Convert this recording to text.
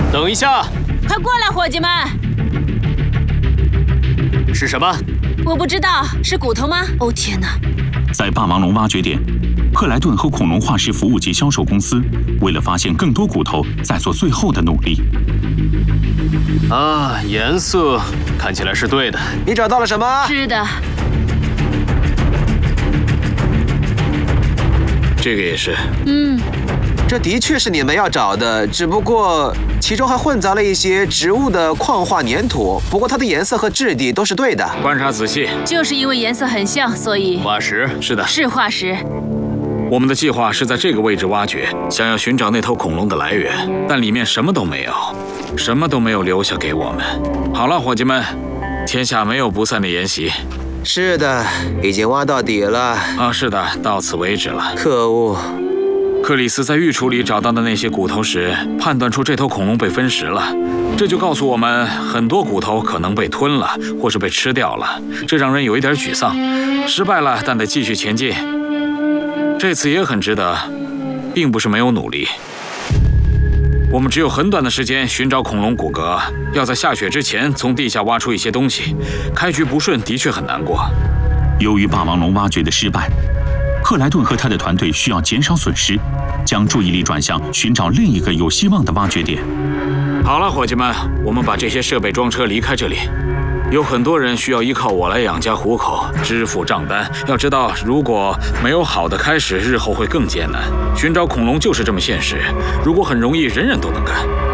等一下！ 快过来，伙计们！ 是什么？ 我不知道，是骨头吗？哦天哪！ 在霸王龙挖掘点，克莱顿和恐龙化石服务及销售公司为了发现更多骨头，在做最后的努力。 啊，颜色看起来是对的。 你找到了什么？ 是的。 这个也是。 这的确是你们要找的，只不过其中还混杂了一些植物的矿化粘土。不过它的颜色和质地都是对的。 观察仔细。 就是因为颜色很像，所以化石。 是的， 是化石。 我们的计划是在这个位置挖掘，想要寻找那头恐龙的来源，但里面什么都没有，什么都没有留下给我们。好了，伙计们，天下没有不散的筵席。 是的，已经挖到底了。 啊，是的，到此为止了。 可恶！ 克里斯在御厨里找到的那些骨头时，判断出这头恐龙被分食了，这就告诉我们很多骨头可能被吞了，或是被吃掉了，这让人有一点沮丧。失败了，但得继续前进。这次也很值得，并不是没有努力。我们只有很短的时间寻找恐龙骨骼，要在下雪之前从地下挖出一些东西。开局不顺，的确很难过。 由于霸王龙挖掘的失败，克莱顿和他的团队需要减少损失，将注意力转向寻找另一个有希望的挖掘点。 好了，伙计们，我们把这些设备装车离开这里。有很多人需要依靠我来养家糊口，支付账单。要知道，如果没有好的开始，日后会更艰难。寻找恐龙就是这么现实。如果很容易，人人都能干。